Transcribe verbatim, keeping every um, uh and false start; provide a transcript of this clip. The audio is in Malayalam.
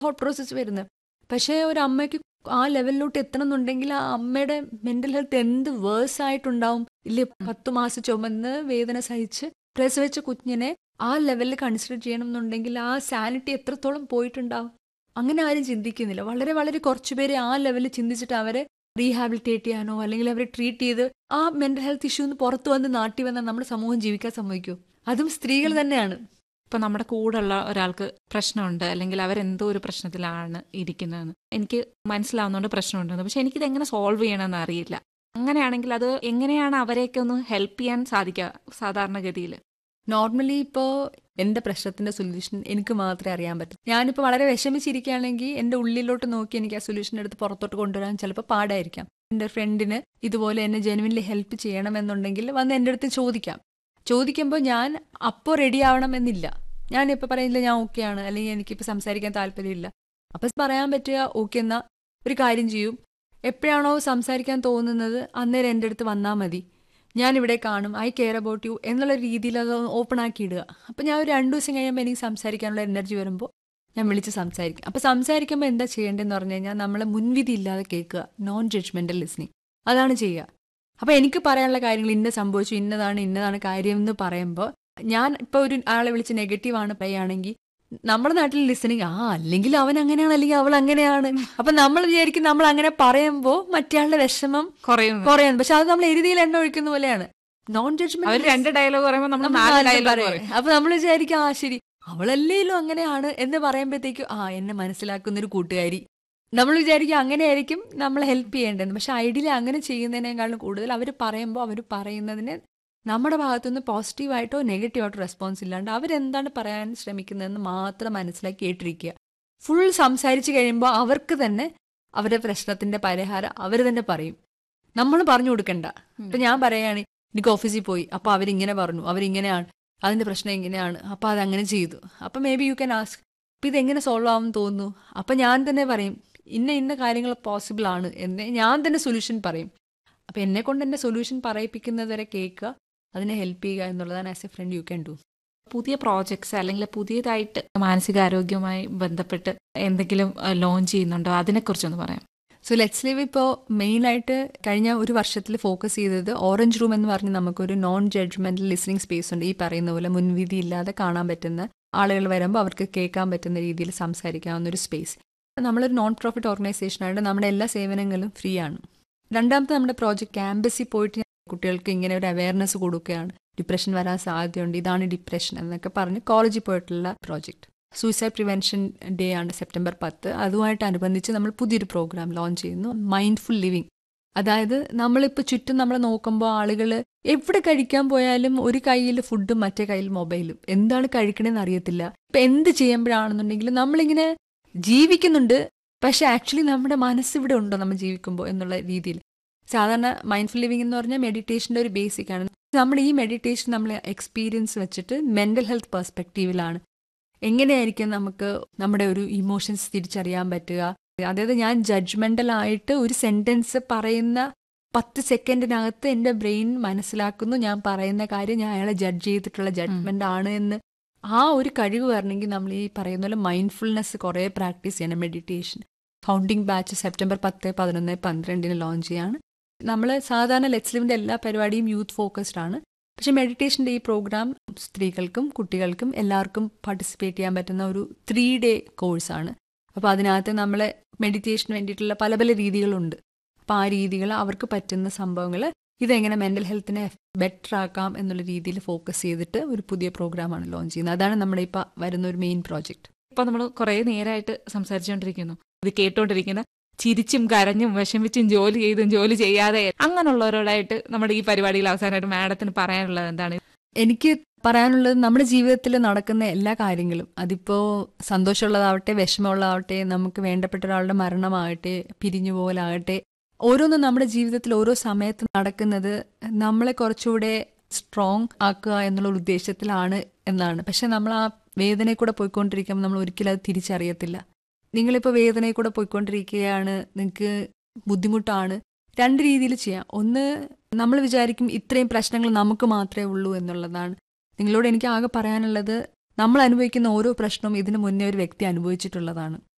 തോട്ട് പ്രോസസ്സ് വരുന്നത്. പക്ഷേ ഒരു അമ്മയ്ക്ക് ആ ലെവലിലോട്ട് എത്തണം എന്നുണ്ടെങ്കിൽ ആ അമ്മയുടെ മെന്റൽ ഹെൽത്ത് എന്ത് വേഴ്സ് ആയിട്ടുണ്ടാവും ഇല്ലേ. പത്തു മാസം ചുമന്ന് വേദന സഹിച്ച് പ്രസവിച്ച കുഞ്ഞിനെ ആ ലെവലിൽ കൺസിഡർ ചെയ്യണം എന്നുണ്ടെങ്കിൽ ആ സാനിറ്റി എത്രത്തോളം പോയിട്ടുണ്ടാവും. അങ്ങനെ ആരും ചിന്തിക്കുന്നില്ല. വളരെ വളരെ കുറച്ചു പേര് ആ ലെവലിൽ ചിന്തിച്ചിട്ട് അവരെ റീഹാബിലിറ്റേറ്റ് ചെയ്യാനോ അല്ലെങ്കിൽ അവരെ ട്രീറ്റ് ചെയ്ത് ആ മെന്റൽ ഹെൽത്ത് ഇഷ്യൂന്ന് പുറത്തു വന്ന് നാട്ടി വന്നാൽ നമ്മുടെ സമൂഹം ജീവിക്കാൻ സമ്മതിക്കൂ? അതും സ്ത്രീകൾ തന്നെയാണ്. ഇപ്പൊ നമ്മുടെ കൂടെയുള്ള ഒരാൾക്ക് പ്രശ്നമുണ്ട്, അല്ലെങ്കിൽ അവരെന്തോ ഒരു പ്രശ്നത്തിലാണ് ഇരിക്കുന്നതെന്ന് എനിക്ക് മനസ്സിലാവുന്നതുകൊണ്ട് പ്രശ്നമുണ്ടെന്ന്, പക്ഷെ എനിക്കിത് എങ്ങനെ സോൾവ് ചെയ്യണമെന്ന് അറിയില്ല. അങ്ങനെയാണെങ്കിൽ അത് എങ്ങനെയാണ് അവരെയൊക്കെ ഒന്ന് ഹെൽപ്പ് ചെയ്യാൻ സാധിക്കുക സാധാരണഗതിയിൽ? നോർമലി ഇപ്പോൾ എൻ്റെ പ്രശ്നത്തിന്റെ സൊല്യൂഷൻ എനിക്ക് മാത്രമേ അറിയാൻ പറ്റൂ. ഞാനിപ്പോൾ വളരെ വിഷമിച്ചിരിക്കുകയാണെങ്കിൽ എൻ്റെ ഉള്ളിലോട്ട് നോക്കി എനിക്ക് ആ സൊല്യൂഷൻ എടുത്ത് പുറത്തോട്ട് കൊണ്ടുവരാൻ ചിലപ്പോൾ പാടായിരിക്കാം. എൻ്റെ ഫ്രണ്ടിന് ഇതുപോലെ എന്നെ ജെനുവിൻലി ഹെൽപ്പ് ചെയ്യണമെന്നുണ്ടെങ്കിൽ വന്ന് എൻ്റെ അടുത്ത് ചോദിക്കാം. ചോദിക്കുമ്പോൾ ഞാൻ അപ്പോൾ റെഡി ആവണം എന്നില്ല. ഞാനിപ്പോൾ പറയുന്നില്ല ഞാൻ ഓക്കെ ആണ്, അല്ലെങ്കിൽ എനിക്കിപ്പോൾ സംസാരിക്കാൻ താല്പര്യമില്ല. അപ്പം പറയാൻ പറ്റുക ഓക്കെ എന്നാൽ ഒരു കാര്യം ചെയ്യും, എപ്പോഴാണോ സംസാരിക്കാൻ തോന്നുന്നത് അന്നേരം എൻ്റെ അടുത്ത് വന്നാൽ മതി, ഞാനിവിടെ കാണും, ഐ കെയർ അബൌട്ട് യു എന്നുള്ള രീതിയിൽ അത് ഓപ്പൺ ആക്കി ഇടുക. അപ്പം ഞാൻ ഒരു രണ്ടു ദിവസം കഴിയുമ്പോൾ എനിക്ക് സംസാരിക്കാനുള്ള എനർജി വരുമ്പോൾ ഞാൻ വിളിച്ച് സംസാരിക്കും. അപ്പം സംസാരിക്കുമ്പോൾ എന്താ ചെയ്യേണ്ടതെന്ന് പറഞ്ഞു കഴിഞ്ഞാൽ നമ്മളെ മുൻവിധി ഇല്ലാതെ കേൾക്കുക, നോൺ ജഡ്ജ്മെൻ്റൽ ലിസ്ണിങ്, അതാണ് ചെയ്യുക. അപ്പം എനിക്ക് പറയാനുള്ള കാര്യങ്ങൾ ഇന്ന സംഭവിച്ചു, ഇന്നതാണ് ഇന്നതാണ് കാര്യം എന്ന് പറയുമ്പോൾ ഞാൻ ഇപ്പോൾ ഒരു ആളെ വിളിച്ച് നെഗറ്റീവാണ് പറയുകയാണെങ്കിൽ നമ്മുടെ നാട്ടിൽ ലിസണിങ് ആ അല്ലെങ്കിൽ അവൻ അങ്ങനെയാണ് അല്ലെങ്കിൽ അവൾ അങ്ങനെയാണ്. അപ്പം നമ്മൾ വിചാരിക്കും നമ്മൾ അങ്ങനെ പറയുമ്പോൾ മറ്റേയാളുടെ വിഷമം കുറയുന്നു കുറയുന്നു. പക്ഷെ അത് നമ്മൾ എരുതിയിൽ എണ്ണ ഒഴിക്കുന്ന പോലെയാണ്. നോൺ ജഡ്ജ്മെന്റ് രണ്ട് ഡയലോഗ് പറയുമ്പോൾ നമ്മൾ നാല് ഡയലോഗ് പറയും. അപ്പൊ നമ്മൾ വിചാരിക്കും ആ ശരി അവളല്ലേലും അങ്ങനെയാണ് എന്ന് പറയുമ്പോഴത്തേക്കും ആ എന്നെ മനസ്സിലാക്കുന്ന ഒരു കൂട്ടുകാരി, നമ്മൾ വിചാരിക്കും അങ്ങനെയായിരിക്കും നമ്മളെ ഹെൽപ്പ് ചെയ്യേണ്ടത്. പക്ഷെ ഐഡിയലി അങ്ങനെ ചെയ്യുന്നതിനേക്കാളും കൂടുതൽ അവർ പറയുമ്പോൾ അവർ പറയുന്നതിന് നമ്മുടെ ഭാഗത്തുനിന്ന് പോസിറ്റീവായിട്ടോ നെഗറ്റീവായിട്ടോ റെസ്പോൺസ് ഇല്ലാണ്ട് അവരെന്താണ് പറയാൻ ശ്രമിക്കുന്നതെന്ന് മാത്രം മനസ്സിലാക്കി കേട്ടിരിക്കുക. ഫുൾ സംസാരിച്ച് കഴിയുമ്പോൾ അവർക്ക് തന്നെ അവരുടെ പ്രശ്നത്തിന്റെ പരിഹാരം അവർ തന്നെ പറയും, നമ്മൾ പറഞ്ഞു കൊടുക്കണ്ട. ഇപ്പൊ ഞാൻ പറയുകയാണ് എനിക്ക് ഓഫീസിൽ പോയി, അപ്പൊ അവരിങ്ങനെ പറഞ്ഞു, അവരിങ്ങനെയാണ്, അതിന്റെ പ്രശ്നം എങ്ങനെയാണ്, അപ്പൊ അതങ്ങനെ ചെയ്തു, അപ്പൊ may be you can ask അപ്പൊ ഇതെങ്ങനെ സോൾവ് ആവുമെന്ന് തോന്നുന്നു. അപ്പൊ ഞാൻ തന്നെ പറയും ഇന്ന ഇന്ന കാര്യങ്ങൾ പോസിബിൾ ആണ് എന്ന് ഞാൻ തന്നെ സൊല്യൂഷൻ പറയും. അപ്പൊ എന്നെ കൊണ്ട് എന്റെ സൊല്യൂഷൻ പറയിപ്പിക്കുന്നത് വരെ കേൾക്കുക, അതിനെ ഹെൽപ്പ് ചെയ്യുക എന്നുള്ളതാണ് as a friend you can do. പുതിയ പ്രോജക്ട്സ് അല്ലെങ്കിൽ പുതിയതായിട്ട് മാനസികാരോഗ്യവുമായി ബന്ധപ്പെട്ട് എന്തെങ്കിലും ലോഞ്ച് ചെയ്യുന്നുണ്ടോ? അതിനെക്കുറിച്ചൊന്ന് പറയാം. സോ ലെറ്റ്സ് ലിവ് ഇപ്പോൾ മെയിനായിട്ട് കഴിഞ്ഞ ഒരു വർഷത്തിൽ ഫോക്കസ് ചെയ്തത് ഓറഞ്ച് റൂം എന്ന് പറഞ്ഞ് നമുക്കൊരു നോൺ ജഡ്ജ്മെന്റൽ ലിസണിങ് സ്പേസ് ഉണ്ട്. ഈ പറയുന്ന പോലെ മുൻവിധി ഇല്ലാതെ കാണാൻ പറ്റുന്ന ആളുകൾ വരുമ്പോൾ അവർക്ക് കേൾക്കാൻ പറ്റുന്ന രീതിയിൽ സംസാരിക്കാവുന്ന ഒരു സ്പേസ്. നമ്മളൊരു നോൺ പ്രോഫിറ്റ് ഓർഗനൈസേഷനായിട്ട് നമ്മുടെ എല്ലാ സേവനങ്ങളും ഫ്രീ ആണ്. രണ്ടാമത്തെ നമ്മുടെ പ്രോജക്റ്റ് ക്യാമ്പസിൽ പോയിട്ട് കുട്ടികൾക്ക് ഇങ്ങനെ ഒരു അവയർനെസ് കൊടുക്കുകയാണ്. ഡിപ്രഷൻ വരാൻ സാധ്യതയുണ്ട്, ഇതാണ് ഡിപ്രഷൻ എന്നൊക്കെ പറഞ്ഞ് കോളേജിൽ പോയിട്ടുള്ള പ്രോജക്റ്റ്. സൂയിസൈഡ് പ്രിവെൻഷൻ ഡേ ആണ് സെപ്റ്റംബർ പത്ത്. അതുമായിട്ടനുബന്ധിച്ച് നമ്മൾ പുതിയൊരു പ്രോഗ്രാം ലോഞ്ച് ചെയ്യുന്നു, മൈൻഡ്ഫുൾ ലിവിങ്. അതായത് നമ്മളിപ്പോൾ ചുറ്റും നമ്മൾ നോക്കുമ്പോൾ ആളുകൾ എവിടെ കഴിക്കാൻ പോയാലും ഒരു കയ്യിൽ ഫുഡും മറ്റേ കയ്യിൽ മൊബൈലും, എന്താണ് കഴിക്കണമെന്ന് അറിയത്തില്ല. ഇപ്പം എന്ത് ചെയ്യുമ്പോഴാണെന്നുണ്ടെങ്കിലും നമ്മളിങ്ങനെ ജീവിക്കുന്നുണ്ട്, പക്ഷെ ആക്ച്വലി നമ്മുടെ മനസ്സിവിടെ ഉണ്ടോ നമ്മൾ ജീവിക്കുമ്പോൾ എന്നുള്ള രീതിയിൽ. സാധാരണ മൈൻഡ്ഫുൾ ലിവിങ് എന്ന് പറഞ്ഞാൽ മെഡിറ്റേഷൻ്റെ ഒരു ബേസിക് ആണ്. നമ്മൾ ഈ മെഡിറ്റേഷൻ നമ്മൾ എക്സ്പീരിയൻസ് വെച്ചിട്ട് മെൻ്റൽ ഹെൽത്ത് പെർസ്പെക്റ്റീവിലാണ് എങ്ങനെയായിരിക്കും നമുക്ക് നമ്മുടെ ഒരു ഇമോഷൻസ് തിരിച്ചറിയാൻ പറ്റുക. അതായത് ഞാൻ ജഡ്ജ്മെൻ്റലായിട്ട് ഒരു സെൻറ്റൻസ് പറയുന്ന പത്ത് സെക്കൻഡിനകത്ത് എൻ്റെ ബ്രെയിൻ മനസ്സിലാക്കുന്നു ഞാൻ പറയുന്ന കാര്യം ഞാൻ അയാളെ ജഡ്ജ് ചെയ്തിട്ടുള്ള ജഡ്ജ്മെൻ്റ് ആണ് എന്ന്. ആ ഒരു കഴിവ് വരണമെങ്കിൽ നമ്മൾ ഈ പറയുന്ന പോലെ മൈൻഡ്ഫുൾനെസ് കുറേ പ്രാക്ടീസ് ചെയ്യണം. മെഡിറ്റേഷൻ ഫൗണ്ടിങ് ബാച്ച് സെപ്റ്റംബർ പത്ത് പതിനൊന്ന് പന്ത്രണ്ടിന് ലോഞ്ച് ചെയ്യാണ്. നമ്മൾ സാധാരണ ലെറ്റ്സ് ലിവിൻ്റെ എല്ലാ പരിപാടിയും യൂത്ത് ഫോക്കസ്ഡ് ആണ്. പക്ഷെ മെഡിറ്റേഷൻ്റെ ഈ പ്രോഗ്രാം സ്ത്രീകൾക്കും കുട്ടികൾക്കും എല്ലാവർക്കും പാർട്ടിസിപ്പേറ്റ് ചെയ്യാൻ പറ്റുന്ന ഒരു ത്രീ ഡേ കോഴ്സാണ്. അപ്പോൾ അതിനകത്ത് നമ്മളെ മെഡിറ്റേഷന് വേണ്ടിയിട്ടുള്ള പല പല രീതികളുണ്ട്. അപ്പോൾ ആ രീതികൾ അവർക്ക് പറ്റുന്ന സംഭവങ്ങൾ ഇതെങ്ങനെ മെൻ്റൽ ഹെൽത്തിനെ ബെറ്റർ ആക്കാം എന്നുള്ള രീതിയിൽ ഫോക്കസ് ചെയ്തിട്ട് ഒരു പുതിയ പ്രോഗ്രാമാണ് ലോഞ്ച് ചെയ്യുന്നത്. അതാണ് നമ്മുടെ ഇപ്പോൾ വരുന്ന ഒരു മെയിൻ പ്രോജക്റ്റ്. ഇപ്പോൾ നമ്മൾ കുറേ നേരമായിട്ട് സംസാരിച്ചുകൊണ്ടിരിക്കുന്നു, ഇത് കേട്ടോണ്ടിരിക്കുന്ന ചിരിച്ചും കരഞ്ഞും വിഷമിച്ചും ജോലി ചെയ്തും ജോലി ചെയ്യാതെ അങ്ങനെയുള്ളവരോടായിട്ട് നമ്മുടെ ഈ പരിപാടിയിൽ അവസാനമായിട്ട് മാഡത്തിന് പറയാനുള്ളത് എന്താണ്? എനിക്ക് പറയാനുള്ളത് നമ്മുടെ ജീവിതത്തിൽ നടക്കുന്ന എല്ലാ കാര്യങ്ങളും, അതിപ്പോൾ സന്തോഷമുള്ളതാവട്ടെ വിഷമമുള്ളതാവട്ടെ, നമുക്ക് വേണ്ടപ്പെട്ട ഒരാളുടെ മരണമാകട്ടെ, പിരിഞ്ഞു പോകലാകട്ടെ, ഓരോന്നും നമ്മുടെ ജീവിതത്തിൽ ഓരോ സമയത്ത് നടക്കുന്നത് നമ്മളെ കുറച്ചുകൂടെ സ്ട്രോങ് ആക്കുക എന്നുള്ള ഉദ്ദേശത്തിലാണ് എന്നാണ്. പക്ഷെ നമ്മൾ ആ വേദനയിൽ കൂടെ പോയിക്കൊണ്ടിരിക്കുമ്പോൾ നമ്മൾ ഒരിക്കലും അത് തിരിച്ചറിയത്തില്ല. നിങ്ങളിപ്പോൾ വേദനയിൽ കൂടെ പോയിക്കൊണ്ടിരിക്കുകയാണ്, നിങ്ങൾക്ക് ബുദ്ധിമുട്ടാണ്, രണ്ട് രീതിയിൽ ചെയ്യാം. ഒന്ന്, നമ്മൾ വിചാരിക്കും ഇത്രയും പ്രശ്നങ്ങൾ നമുക്ക് മാത്രമേ ഉള്ളൂ എന്നുള്ളതാണ്. നിങ്ങളോട് എനിക്ക് ആകെ പറയാനുള്ളത്, നമ്മൾ അനുഭവിക്കുന്ന ഓരോ പ്രശ്നവും ഇതിനു മുന്നേ ഒരു വ്യക്തി അനുഭവിച്ചിട്ടുള്ളതാണ്.